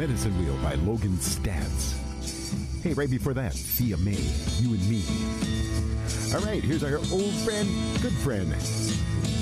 Medicine Wheel by Logan Stantz. Hey, right before that, Thea May, You and Me. All right, here's our old friend, good friend,